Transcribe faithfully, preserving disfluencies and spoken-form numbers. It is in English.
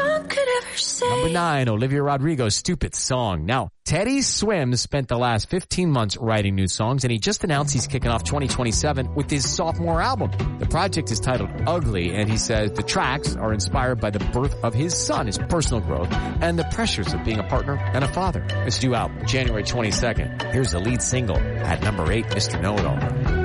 song could ever say. Number nine, Olivia Rodrigo's Stupid Song. Now, Teddy Swims spent the last fifteen months writing new songs, and he just announced he's kicking off twenty twenty-seven with his sophomore album. The project is titled Ugly, and he says the tracks are inspired by the birth of his son, his personal growth, and the pressures of being a partner and a father. It's due out January twenty-second. Here's the lead single at number eight, Mister Know-It-All.